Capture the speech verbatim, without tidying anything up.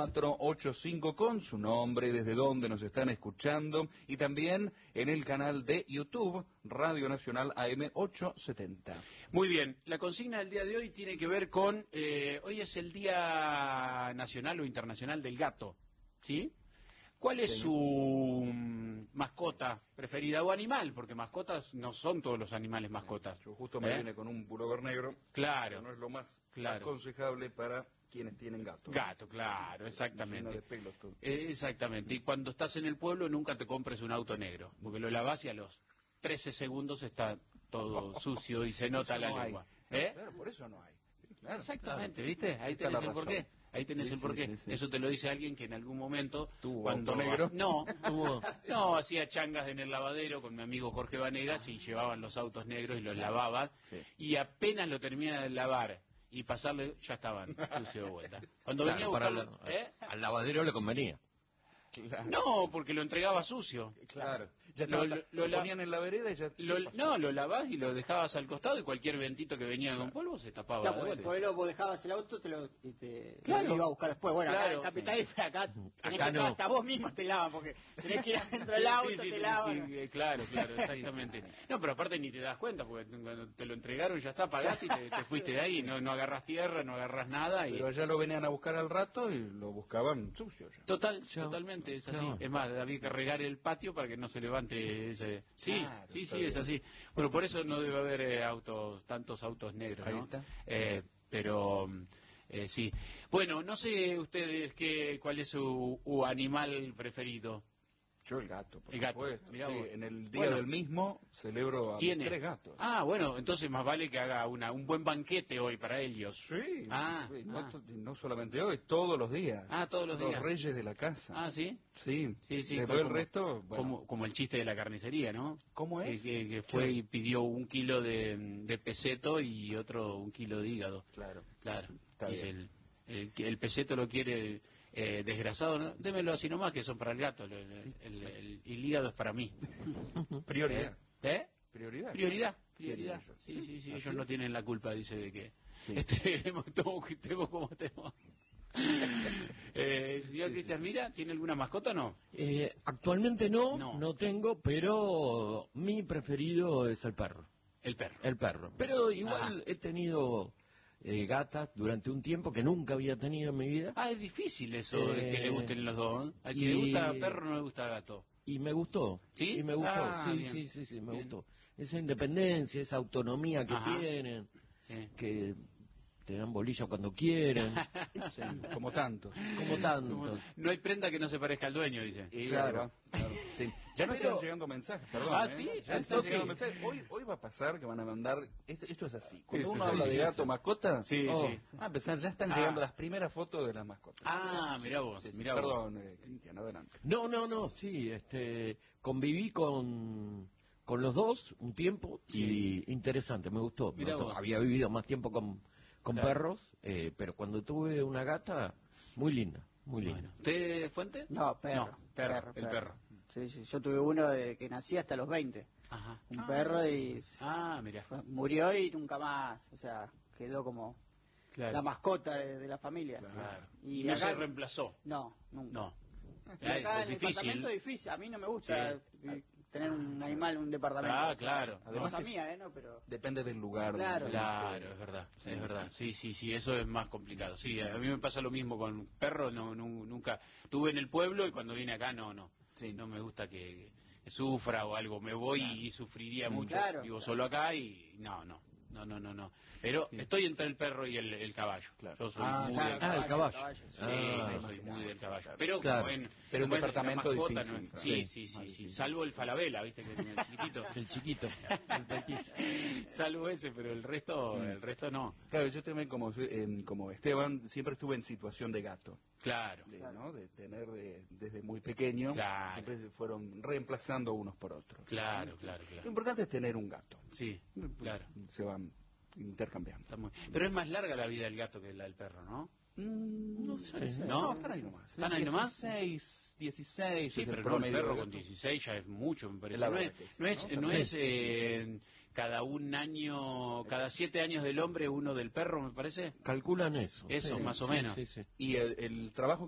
cuatro ocho cinco con su nombre, desde donde nos están escuchando, y también en el canal de YouTube Radio Nacional A M ochocientos setenta. Muy bien, la consigna del día de hoy tiene que ver con, eh, hoy es el Día Nacional o Internacional del Gato, ¿sí? ¿Cuál es sí. su mm, mascota preferida o animal? Porque mascotas no son todos los animales mascotas. Sí, yo justo me ¿Eh? vine con un pullover negro. Claro. No es lo más claro. aconsejable para quienes tienen gato. Gato, claro, exactamente. De pelos, todo. Eh, exactamente. Y cuando estás en el pueblo nunca te compres un auto negro, porque lo lavas y a los trece segundos está todo sucio y se nota la no lengua. ¿Eh? Claro, por eso no hay. Claro, exactamente, claro. ¿viste? Ahí tenés el porqué. Ahí tenés sí, el porqué. Sí, sí, sí. Eso te lo dice alguien que en algún momento tuvo cuando auto negro. No, tuvo, no, hacía changas en el lavadero con mi amigo Jorge Vanegas y llevaban los autos negros y los lavaban sí. y apenas lo terminaba de lavar y pasarle ya estaban sucios de vuelta. Cuando claro, venía a buscarlo, la, ¿eh? al lavadero le convenía. Claro. No, porque lo entregaba sucio. Claro. Ya lo, lo, lo, lo ponían en la vereda y ya... Lo, no, lo lavás y lo dejabas al costado y cualquier ventito que venía claro. con polvo se tapaba. Claro, porque después vos dejabas el auto te lo, y te claro. lo iba a buscar después. Bueno, claro, acá en Capital sí. y acá, tenés acá que no. hasta vos mismo te lavas porque tenés que ir adentro del auto, sí, sí, te sí, lavas. Sí, claro, claro, exactamente. No, pero aparte ni te das cuenta porque cuando te lo entregaron ya está, pagaste y te, te fuiste de ahí. No, no agarras tierra, no agarras nada. Y... Pero allá lo venían a buscar al rato y lo buscaban sucio ya. Total, yo, totalmente, es así. No. Es más, había que regar el patio para que no se levante ese... Sí, claro, sí, sí, bien. Es así. Bueno, por eso no debe haber eh, autos, tantos autos negros, ¿no? Ahí está. Eh, pero... Eh, sí. Bueno, no sé ustedes qué, cuál es su, su animal preferido. Yo el gato, por el gato. supuesto. Mirá sí, vos. en el día bueno, del mismo celebro a tres gatos. Ah, bueno, entonces más vale que haga una, un buen banquete hoy para ellos. Sí, ah, sí no, ah. no solamente hoy, todos los días. Ah, todos los, los días. Los reyes de la casa. Ah, ¿sí? Sí, sí, sí. Después el como, resto... Bueno. Como, como el chiste de la carnicería, ¿no? ¿Cómo es? Que, que, que fue sí. y pidió un kilo de, de peseto y otro un kilo de hígado. Claro. Claro. Dice el, el, el peseto lo quiere... Eh, desgrasado, ¿no? Démelo así nomás, que son para el gato, el, sí. el, el, el hígado es para mí. Prioridad. ¿Eh? ¿Eh? Prioridad. Prioridad, prioridad. Sí, sí, sí, sí ellos no tienen la culpa, dice, de que sí. estemos como estemos. eh, ¿El señor sí, Cristian sí, Mira tiene alguna mascota o no? Eh, actualmente no, no, no tengo, pero mi preferido es el perro. El perro. El perro. Pero igual Ajá. he tenido... Eh, gatas durante un tiempo que nunca había tenido en mi vida. Ah, es difícil eso eh, de que le gusten los dos. Al que y, le gusta perro no le gusta gato. Y me gustó. ¿Sí? Y me gustó. Ah, sí, bien. sí, sí, sí, me bien. gustó. Esa independencia, esa autonomía que Ajá. tienen, sí. que te dan bolilla cuando quieren. sí, como tantos. Como tantos. No hay prenda que no se parezca al dueño, dice. Y claro. claro sí. Ya me están llegando mensajes, perdón. Ah, ¿eh? sí, ya están llegando mensajes. Hoy, hoy va a pasar que van a mandar. Esto, esto es así. Cuando este, uno sí, habla sí, de gato, sí. mascota, sí, oh, sí. a empezar, ya están ah. llegando las primeras fotos de las mascotas. Ah, sí, mirá vos. Sí, sí. Mirá perdón, vos. Eh, Cristian, adelante. No, no, no, sí. Este, conviví con, con los dos un tiempo sí. y interesante, me gustó. Me gustó. Había vivido más tiempo con, con claro. perros, eh, pero cuando tuve una gata, muy linda. Muy lindo. Bueno. ¿Usted, Fuente? No, perro. No, perro, perro el perro. perro. Sí, sí, yo tuve uno de que nací hasta los veinte. Ajá. Un ah, perro y... Ah, mira. Murió y nunca más, o sea, quedó como claro. la mascota de, de la familia. Claro. Y, y no acá, se reemplazó. No, nunca. No. Y acá en el departamento es difícil. A mí no me gusta sí. tener un animal en un departamento. Ah, claro. Además, cosa mía, ¿eh? No, pero... Depende del lugar. Claro, claro, es verdad, sí. es verdad. Sí, sí, sí, eso es más complicado. Sí, a mí me pasa lo mismo con perros, no, no, nunca. Tuve en el pueblo y cuando vine acá no, no. Sí. No me gusta que, que sufra o algo. Me voy claro. y sufriría mucho. Claro, Vivo claro. solo acá y no, no. No, no, no, no. Pero sí. estoy entre el perro y el, el caballo. Claro. Yo soy ah, muy claro, del caballo. Ah, el caballo. caballo sí, ah, yo soy muy del caballo. Pero claro. como en, pero como un departamento mascota, difícil. No es, sí, sí, sí, sí. Salvo el Falabella, ¿viste? Que tiene el chiquitito. El chiquito. El petizo. Salvo ese, pero el resto, mm. el resto no. Claro, yo también como, eh, como Esteban siempre estuve en situación de gato. Claro. De, ¿no? de tener de, desde muy pequeño, claro. siempre se fueron reemplazando unos por otros. Claro, claro, claro. Lo importante es tener un gato. Sí, claro. Se van intercambiando. Está muy... Pero es más larga la vida del gato que la del perro, ¿no? Mm, no sé. ¿No? No, están ahí nomás. ¿Están ahí nomás? dieciséis, dieciséis. Sí, pero no, el perro con dieciséis ya es mucho, me parece. No es, no es, ¿no? no es eh, cada un año, cada siete años del hombre, uno del perro, me parece. Calculan eso. Eso, sí, más o sí, menos. Sí, sí. Y el, el trabajo